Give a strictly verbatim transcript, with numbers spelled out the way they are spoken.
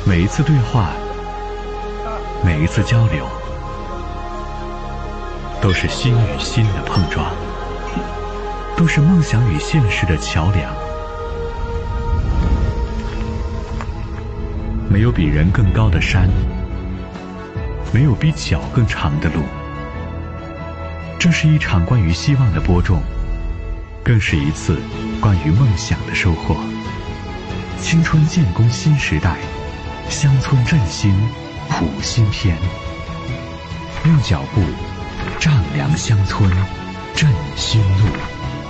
每一次对话，每一次交流，都是心与心的碰撞，都是梦想与现实的桥梁。没有比人更高的山，没有比脚更长的路。这是一场关于希望的播种，更是一次关于梦想的收获。青春建功新时代，乡村振兴谱新篇。用脚步丈量乡村，振新路。